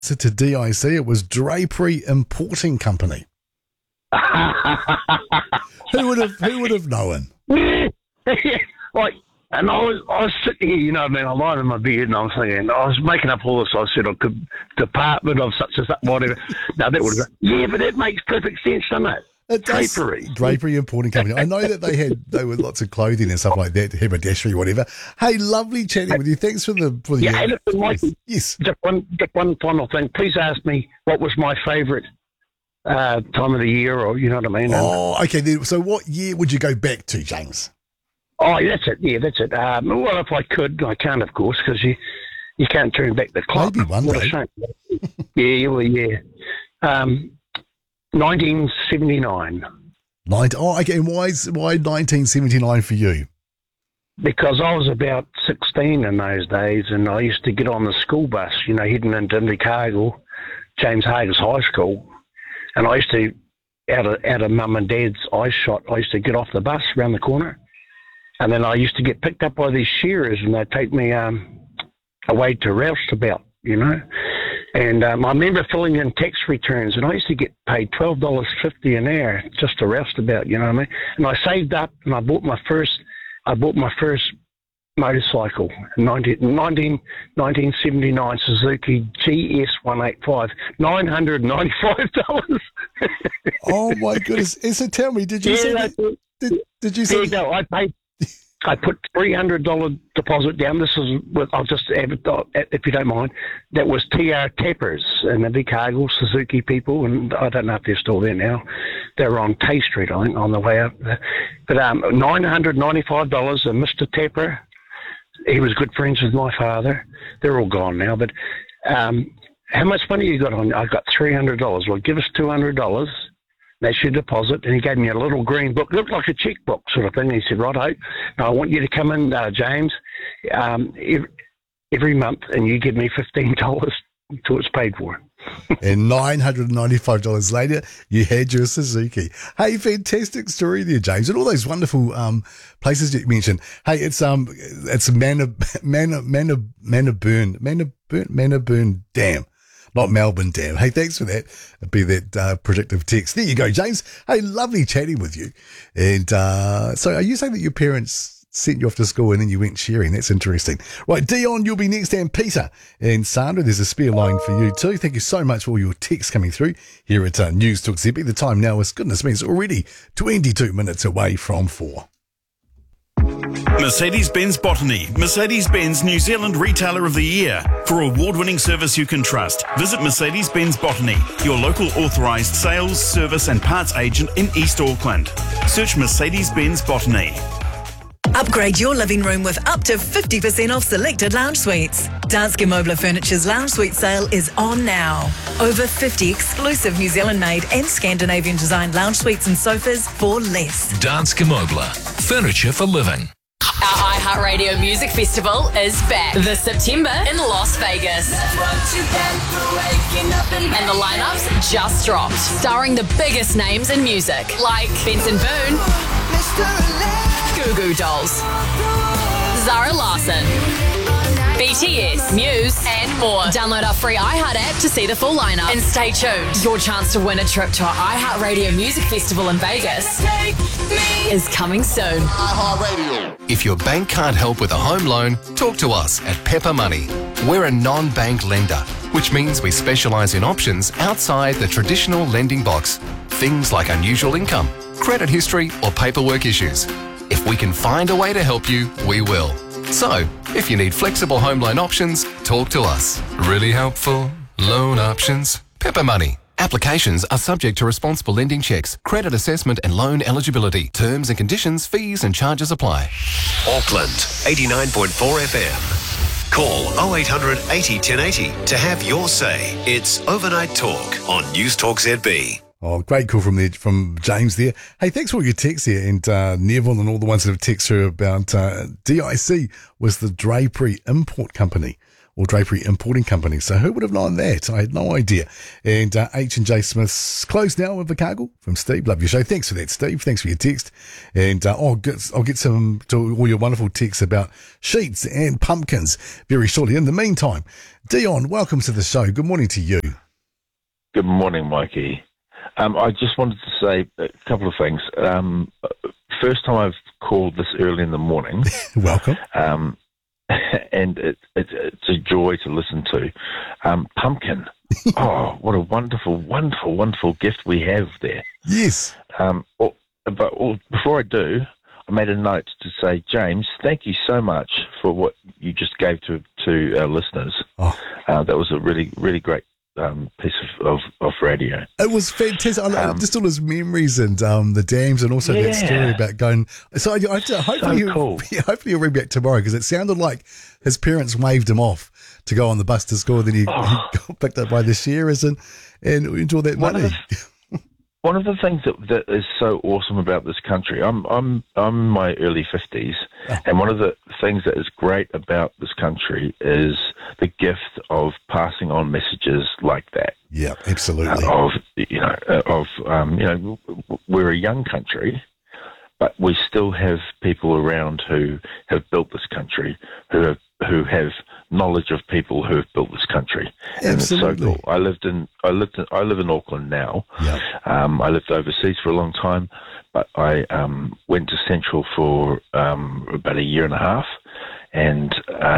to DIC, it was Drapery Importing Company. Who would have known? Like, and I was sitting here, you know, I mean, I'm lying in my bed and I'm thinking, I was making up all this. I said, I could, department of such and such, whatever. No, that would have been, yeah, but that makes perfect sense, doesn't it? Drapery Importing Company. I know that they were lots of clothing and stuff like that, haberdashery, whatever. Hey, lovely chatting with you. Thanks for the yeah. And Mikey, yes. Just one final thing. Please ask me what was my favourite time of the year, or you know what I mean. Oh, okay. Then, so what year would you go back to, James? Oh, that's it. Yeah, that's it. Well, if I could, I can't, of course, because you can't turn back the clock. Maybe one day. Yeah, well, yeah. 1979. Oh, okay. And why 1979 for you? Because I was about 16 in those days, and I used to get on the school bus, you know, heading into Invercargill, James Haggis High School, and I used to, out of Mum and Dad's eye shot, I used to get off the bus around the corner, and then I used to get picked up by these shearers, and they'd take me away to Roustabout, you know. And I remember filling in tax returns, and I used to get paid $12.50 an hour just to Roustabout, you know what I mean? And I saved up, and I bought my first motorcycle, 1979 Suzuki GS185, $995. Oh my goodness! So tell me, did you say that? Did you say? No, I put $300 deposit down. This is I'll just add it, if you don't mind. That was TR Tappers and the Invercargill Suzuki people, and I don't know if they're still there now. They were on Tay Street, I think, on the way up. But $995, and Mr. Tapper, he was good friends with my father. They're all gone now. But how much money you got on? I got $300. Well, give us $200. That's your deposit. And he gave me a little green book. Looked like a checkbook sort of thing. He said, righto, now I want you to come in, James, every month, and you give me $15 until it's paid for. And $995 later, you had your Suzuki. Hey, fantastic story there, James, and all those wonderful places that you mentioned. Hey, it's Mannaburn Dam. Not Melbourne Dam. Hey, thanks for that. It'd be that predictive text. There you go, James. Hey, lovely chatting with you. And so are you saying that your parents sent you off to school and then you went sharing? That's interesting. Right, Dion, you'll be next, and Peter and Sandra, there's a spare line for you too. Thank you so much for all your texts coming through here at News Talk ZB. The time now is, goodness me, it's already 22 minutes away from 4. Mercedes-Benz Botany, Mercedes-Benz New Zealand Retailer of the Year. For award-winning service you can trust, visit Mercedes-Benz Botany, your local authorised sales, service and parts agent in East Auckland. Search Mercedes-Benz Botany. Upgrade your living room with up to 50% off selected lounge suites. Danske Mobler Furniture's lounge suite sale is on now. Over 50 exclusive New Zealand-made and Scandinavian-designed lounge suites and sofas for less. Danske Mobler, furniture for living. Our iHeartRadio Music Festival is back this September in Las Vegas. And the lineups just dropped, starring the biggest names in music, like Benson Boone, Goo Goo Dolls, Zara Larsson, BTS, Muse, and more. Download our free iHeart app to see the full lineup. And stay tuned. Your chance to win a trip to our iHeartRadio Music Festival in Vegas is coming soon. If your bank can't help with a home loan, talk to us at Pepper Money. We're a non-bank lender, which means we specialise in options outside the traditional lending box. Things like unusual income, credit history, or paperwork issues. If we can find a way to help you, we will. So, if you need flexible home loan options, talk to us. Really helpful loan options. Pepper Money. Applications are subject to responsible lending checks, credit assessment and loan eligibility. Terms and conditions, fees and charges apply. Auckland, 89.4 FM. Call 0800 80 1080 to have your say. It's Overnight Talk on News Talk ZB. Oh, great call from James there. Hey, thanks for all your texts here, and Neville and all the ones that have texted her about DIC was the Drapery Import Company. or drapery importing company. So who would have known that? I had no idea. And H&J Smith's closed now with Vicargo from Steve. Love your show. Thanks for that, Steve. Thanks for your text. And I'll get some to all your wonderful texts about sheets and pumpkins very shortly. In the meantime, Dion, welcome to the show. Good morning to you. Good morning, Mikey. I just wanted to say a couple of things. First time I've called this early in the morning. Welcome. And it's a joy to listen to. Pumpkin. Oh, what a wonderful, wonderful, wonderful gift we have there. Yes. But before I do, I made a note to say, James, thank you so much for what you just gave to our listeners. Oh. That was a really, really great piece of radio. It was fantastic. I love just all his memories and the dams, and also that story about going. So I have to, hopefully, cool. Hopefully he'll ring back tomorrow, because it sounded like his parents waved him off to go on the bus to school. Then he got picked up by the shearers and enjoy that money. One of the things that is so awesome about this country, I'm in my early 50s, and one of the things that is great about this country is the gift of passing on messages like that. Yeah, absolutely. We're a young country, but we still have people around who have built this country, who have knowledge of people who have built this country. And Absolutely. It's so cool. I live in Auckland now. Yeah. I lived overseas for a long time, but I went to Central for about a year and a half, and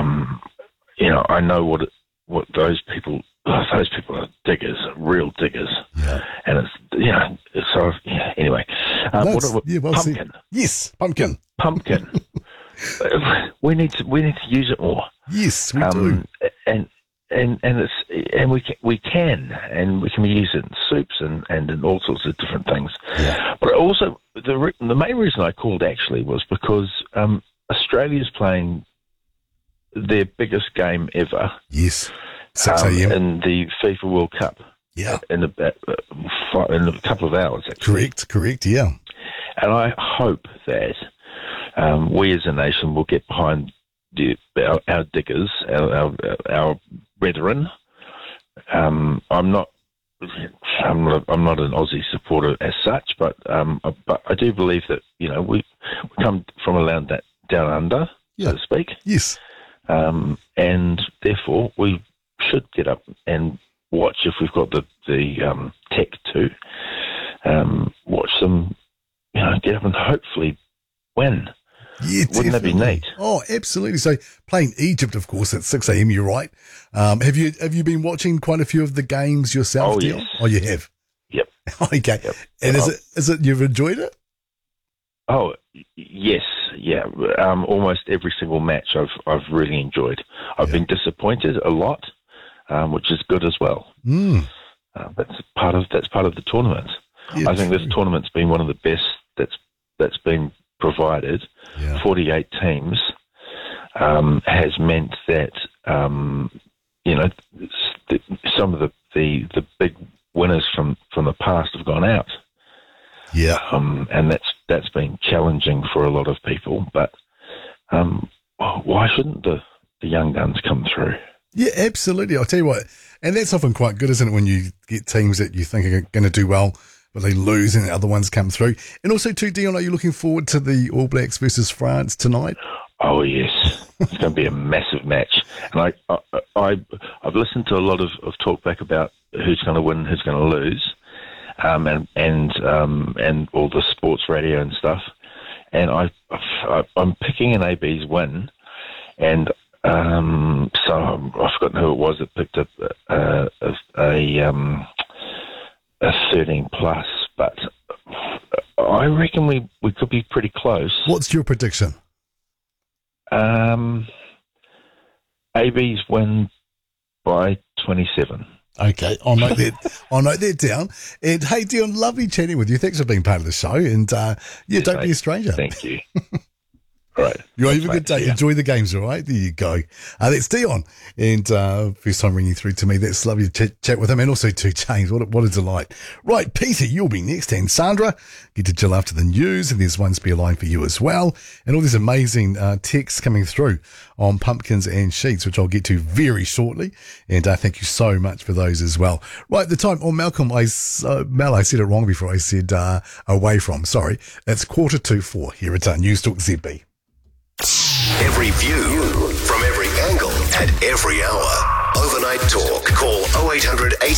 I know what those people are diggers, real diggers. Yeah. And anyway. Pumpkin. Yes, pumpkin. Pumpkin. we need to use it more. Yes, we do. And we can use it in soups and in all sorts of different things. Yeah. But also the main reason I called actually was because Australia's playing their biggest game ever. Yes, 6 a.m. in the FIFA World Cup. Yeah, in a couple of hours. Actually. Correct. Yeah, and I hope that we as a nation will get behind our diggers, our brethren. I'm not an Aussie supporter as such, but I do believe that we come from a land that down under, so to speak. Yes, and therefore we should get up and watch, if we've got the tech to watch them. Get up and hopefully win. Yeah, wouldn't that be neat? Oh, absolutely. So playing Egypt, of course, at 6 a.m. You're right. Have you been watching quite a few of the games yourself? Oh, Dion? yes. Oh, you have. Yep. Okay. Yep. And is it you've enjoyed it? Oh, yes. Yeah. Almost every single match I've really enjoyed. I've been disappointed a lot, which is good as well. That's part of the tournament. Yeah, I think this tournament's been one of the best that's been provided. 48 teams has meant that some of the big winners from the past have gone out. Yeah, and that's been challenging for a lot of people. But why shouldn't the young guns come through? Yeah, absolutely. I'll tell you what, and that's often quite good, isn't it, when you get teams that you think are going to do well, but they lose and the other ones come through. And also, too, Dion, are you looking forward to the All Blacks versus France tonight? Oh, yes. It's going to be a massive match. And I've listened to a lot of talk back about who's going to win, who's going to lose, and all the sports radio and stuff. And I'm picking an AB's win, and so I've forgotten who it was that picked up a 13 plus, but I reckon we could be pretty close. What's your prediction? AB's win by 27. Okay, I'll note that down. And hey, Dion, lovely chatting with you. Thanks for being part of the show. And don't be a stranger. Thank you. Right. You have a good day. Yeah. Enjoy the games, all right? There you go. That's Dion. And first time ringing through to me. That's lovely to chat with him. And also to James. What a delight. Right, Peter, you'll be next. And Sandra, get to chill after the news. And there's one spare line for you as well. And all these amazing texts coming through on pumpkins and sheets, which I'll get to very shortly. And thank you so much for those as well. Right, the time. Oh, Malcolm, Mel, I said it wrong before. I said away from. Sorry. It's 3:45 here at News Talk ZB. Every view from every angle at every hour. Overnight Talk. Call 0800